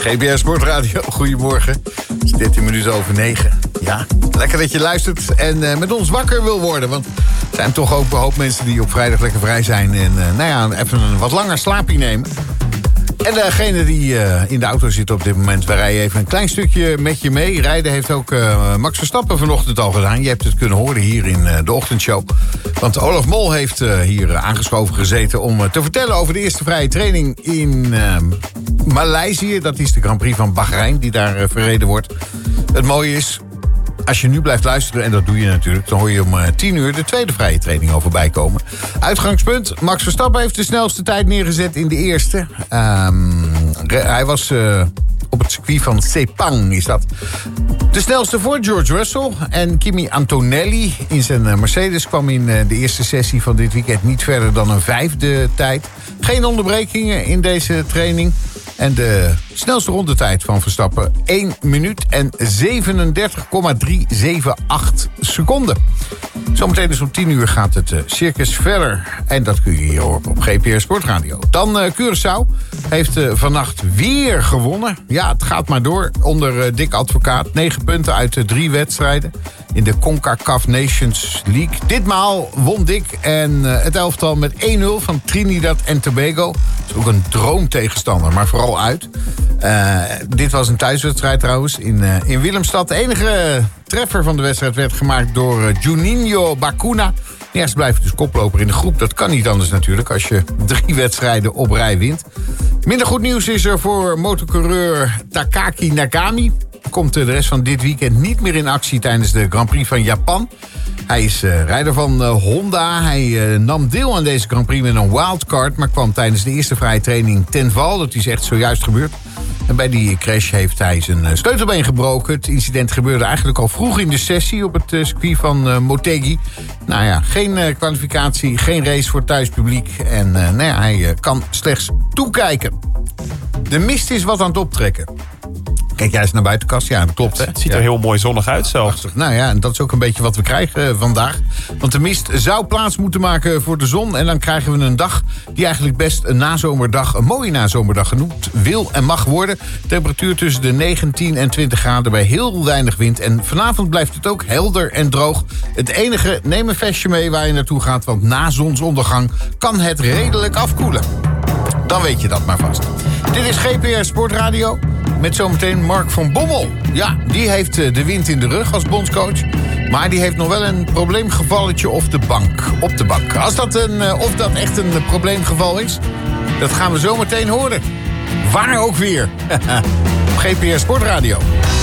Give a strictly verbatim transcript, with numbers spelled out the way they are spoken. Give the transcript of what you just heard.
G P S Sportradio, goedemorgen. Het is dertien minuten over negen. Ja, lekker dat je luistert en uh, met ons wakker wil worden. Want er zijn toch ook een hoop mensen die op vrijdag lekker vrij zijn. En uh, nou ja, even een wat langer slaapje nemen. En degene die uh, in de auto zit op dit moment, wij rijden even een klein stukje met je mee. Rijden heeft ook uh, Max Verstappen vanochtend al gedaan. Je hebt het kunnen horen hier in uh, de ochtendshow. Want Olaf Mol heeft uh, hier uh, aangeschoven gezeten om uh, te vertellen over de eerste vrije training in uh, Maleisië. Dat is de Grand Prix van Bahrein die daar uh, verreden wordt. Het mooie is, als je nu blijft luisteren, en dat doe je natuurlijk, dan hoor je om uh, tien uur de tweede vrije training al voorbij komen. Uitgangspunt, Max Verstappen heeft de snelste tijd neergezet in de eerste. Um, re- hij was uh, op het circuit van Sepang, is dat. De snelste voor George Russell en Kimi Antonelli in zijn uh, Mercedes kwam in uh, de eerste sessie van dit weekend niet verder dan een vijfde tijd. Geen onderbrekingen in deze training. En de snelste rondetijd van Verstappen, één minuut en zevenendertig komma driehonderdzevenentachtig seconden. Zometeen dus om tien uur gaat het uh, circus verder. En dat kun je hier horen op G P R Sportradio. Dan uh, Curaçao heeft uh, vannacht weer gewonnen. Ja, het gaat maar door onder uh, Dick Advocaat. Negen punten uit uh, drie wedstrijden in de CONCACAF Nations League. Ditmaal won Dick en uh, het elftal met één nul van Trinidad en Tobago. Dat is ook een droomtegenstander, maar vooral uit. Uh, dit was een thuiswedstrijd trouwens in, uh, in Willemstad. De enige treffer van de wedstrijd werd gemaakt door uh, Juninho Bacuna. Ja, ze blijven dus koploper in de groep. Dat kan niet anders natuurlijk als je drie wedstrijden op rij wint. Minder goed nieuws is er voor motorcoureur Takaki Nakami. Komt de rest van dit weekend niet meer in actie tijdens de Grand Prix van Japan. Hij is uh, rijder van uh, Honda. Hij uh, nam deel aan deze Grand Prix met een wildcard, maar kwam tijdens de eerste vrije training ten val. Dat is echt zojuist gebeurd. En bij die crash heeft hij zijn uh, sleutelbeen gebroken. Het incident gebeurde eigenlijk al vroeg in de sessie op het uh, circuit van uh, Motegi. Nou ja, geen uh, kwalificatie, geen race voor thuispubliek. En uh, nou ja, hij uh, kan slechts toekijken. De mist is wat aan het optrekken. Kijk jij eens naar buitenkast? Ja, dat klopt. Hè? Het ziet er ja. heel mooi zonnig uit zelfs. Prachtig. Nou ja, en dat is ook een beetje wat we krijgen uh, vandaag. Want de mist zou plaats moeten maken voor de zon. En dan krijgen we een dag die eigenlijk best een nazomerdag, een mooie nazomerdag genoemd wil en mag worden. Temperatuur tussen de negentien en twintig graden bij heel weinig wind. En vanavond blijft het ook helder en droog. Het enige, neem een vestje mee waar je naartoe gaat. Want na zonsondergang kan het redelijk afkoelen. Dan weet je dat maar vast. Dit is G P R Sportradio. Met zometeen Mark van Bommel. Ja, die heeft de wind in de rug als bondscoach. Maar die heeft nog wel een probleemgevalletje op de bank. Op de bank. Als dat een, of dat echt een probleemgeval is, dat gaan we zometeen horen. Waar ook weer. Op G P R Sportradio.